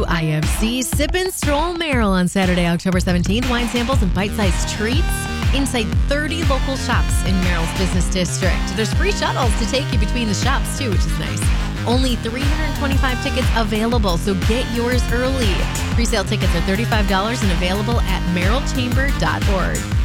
IFC Sip and Stroll Merrill on Saturday, October 17th. Wine samples and bite-sized treats inside 30 local shops in Merrill's business district. There's free shuttles to take you between the shops, too, which is nice. Only 325 tickets available, so get yours early. Presale tickets are $35 and available at merrillchamber.org.